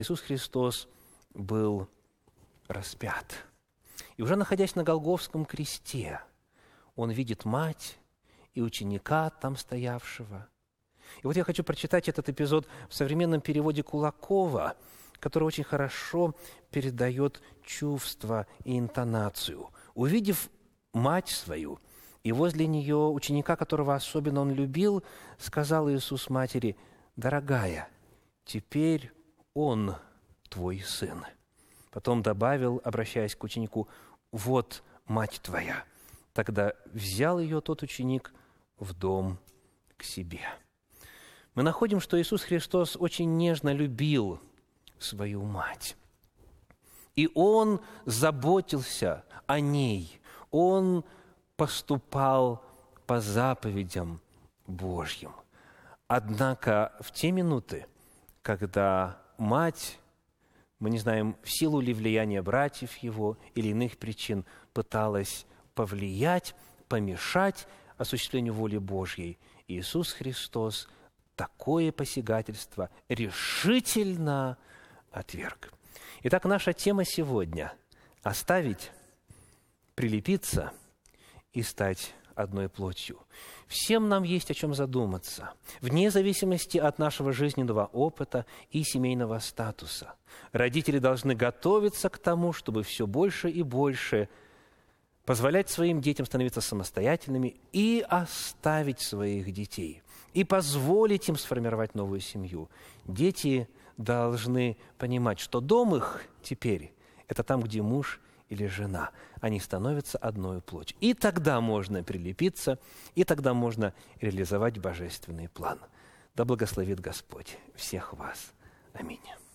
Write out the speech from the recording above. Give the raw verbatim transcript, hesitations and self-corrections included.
Иисус Христос был распят. И уже находясь на Голгофском кресте, Он видит мать и ученика там стоявшего. И вот я хочу прочитать этот эпизод в современном переводе Кулакова, который очень хорошо передает чувство и интонацию. Увидев мать свою и возле нее ученика, которого особенно он любил, сказал Иисус матери: «Дорогая, теперь он твой сын». Потом добавил, обращаясь к ученику: «Вот мать твоя». Тогда взял ее тот ученик в дом к себе. Мы находим, что Иисус Христос очень нежно любил свою мать. И Он заботился о ней. Он поступал по заповедям Божьим. Однако в те минуты, когда мать, мы не знаем, в силу ли влияния братьев его или иных причин, пыталась повлиять, помешать осуществлению воли Божьей, Иисус Христос такое посягательство решительно отверг. Итак, наша тема сегодня – оставить, прилепиться и стать одной плотью. Всем нам есть о чем задуматься, вне зависимости от нашего жизненного опыта и семейного статуса. Родители должны готовиться к тому, чтобы все больше и больше позволять своим детям становиться самостоятельными и оставить своих детей, и позволить им сформировать новую семью. Дети должны понимать, что дом их теперь – это там, где муж или жена. Они становятся одной плотью. И тогда можно прилепиться, и тогда можно реализовать божественный план. Да благословит Господь всех вас. Аминь.